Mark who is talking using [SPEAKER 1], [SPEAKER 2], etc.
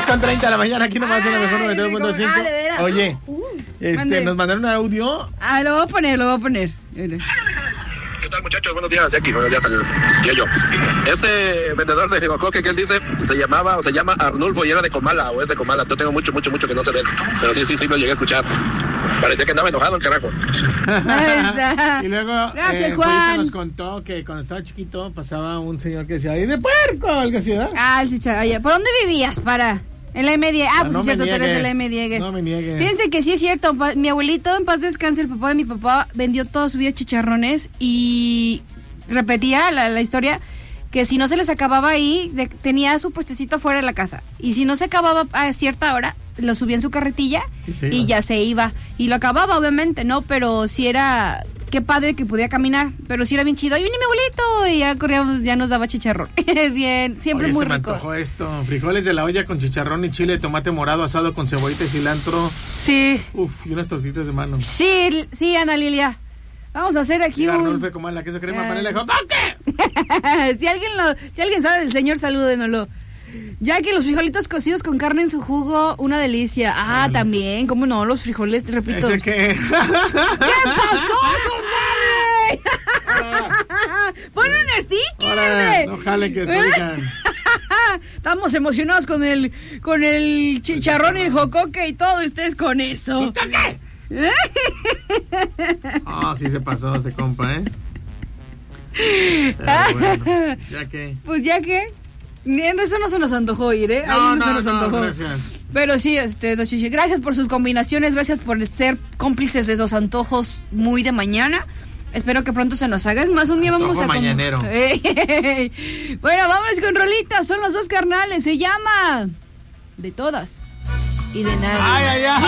[SPEAKER 1] 6:30 de la mañana, aquí nomás en la mejor 92.5. Oye, nos mandaron un audio.
[SPEAKER 2] Lo voy a poner.
[SPEAKER 3] ¿Qué tal, muchachos? Buenos días, Jackie. Buenos días al Yello. Ese vendedor de Jimacoque que él dice se llama Arnulfo y era de Comala, o es de Comala. Yo tengo mucho que no se ve, pero sí lo llegué a escuchar. Parecía que andaba enojado el carajo.
[SPEAKER 1] Y luego
[SPEAKER 2] gracias, Juan.
[SPEAKER 1] Nos contó que cuando estaba chiquito pasaba un señor que decía, ¡ay, de puerco! Algo así, ¿verdad?
[SPEAKER 2] ¿Por dónde vivías? En la M. Diegues. Pues
[SPEAKER 1] no
[SPEAKER 2] es cierto,
[SPEAKER 1] tú
[SPEAKER 2] eres de la M. Diegues.
[SPEAKER 1] No me niegues.
[SPEAKER 2] Fíjense que sí es cierto. Mi abuelito, en paz descanse, el papá de mi papá, vendió toda su vida chicharrones y repetía la historia que si no se les acababa ahí, tenía su puestecito fuera de la casa. Y si no se acababa a cierta hora, lo subía en su carretilla y ya se iba. Y lo acababa, obviamente, ¿no? Pero sí era... Qué padre que podía caminar, pero sí era bien chido. ¡Ahí viene mi abuelito! Y ya corríamos, ya nos daba chicharrón. Bien, siempre. Oye, muy rico.
[SPEAKER 1] Me antojó esto. Frijoles de la olla con chicharrón y chile, tomate morado asado con cebollita y cilantro.
[SPEAKER 2] Sí.
[SPEAKER 1] Uf, y unas tortitas de mano.
[SPEAKER 2] Sí, Ana Lilia. Vamos a hacer aquí
[SPEAKER 1] Arnulfo Comala, queso crema, panela de jocoque.
[SPEAKER 2] Si alguien sabe del señor, salúdenoslo. Ya que los frijolitos cocidos con carne en su jugo, una delicia. También, ¿cómo no? Los frijoles, repito.
[SPEAKER 1] ¿Ese qué?
[SPEAKER 2] ¿Qué pasó, compadre? ¡Pon un sticker!
[SPEAKER 1] Ahora, no jale que explican.
[SPEAKER 2] Estamos emocionados con el chicharrón y el jocoque y todo, y ustedes con eso.
[SPEAKER 1] ¿Jocoque? Sí se pasó ese compa, Pero bueno, ¿ya qué?
[SPEAKER 2] Pues ya que... Eso no se nos antojó ir,
[SPEAKER 1] No, gracias.
[SPEAKER 2] Pero sí, Don Chichi, gracias por sus combinaciones, gracias por ser cómplices de esos antojos muy de mañana. Espero que pronto se nos haga. Es más, un día vamos a...
[SPEAKER 1] mañanero.
[SPEAKER 2] Bueno, vámonos con rolitas. Son los dos carnales. Se llama... De todas y de nadie.
[SPEAKER 1] ¡Ay!